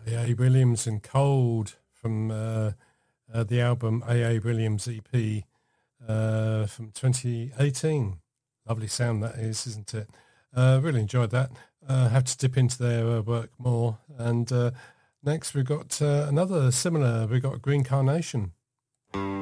A.A. Williams and Cold from the album A.A. Williams EP from 2018. Lovely sound that is, isn't it? Really enjoyed that. Have to dip into their work more. And next we've got another similar, we've got Green Carnation.